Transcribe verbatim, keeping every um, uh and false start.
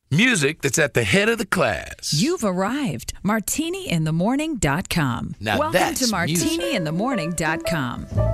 Music that's at the head of the class. You've arrived. martini in the morning dot com. Now Welcome that's to martini music. in the morning dot com.